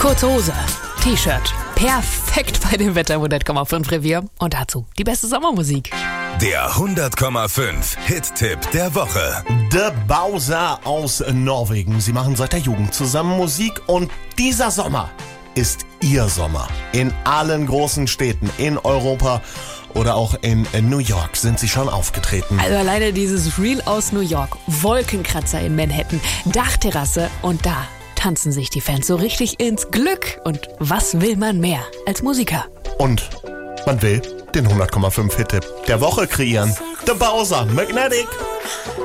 Kurze Hose, T-Shirt, perfekt bei dem Wetter im 100,5 Revier. Und dazu die beste Sommermusik. Der 100,5 Hit-Tipp der Woche. The Bowser aus Norwegen. Sie machen seit der Jugend zusammen Musik und dieser Sommer ist ihr Sommer. In allen großen Städten in Europa oder auch in New York sind sie schon aufgetreten. Also alleine dieses Reel aus New York, Wolkenkratzer in Manhattan, Dachterrasse und da tanzen sich die Fans so richtig ins Glück. Und was will man mehr als Musiker? Und man will den 100,5 Hit-Tipp der Woche kreieren. The Bowser, Magnetic.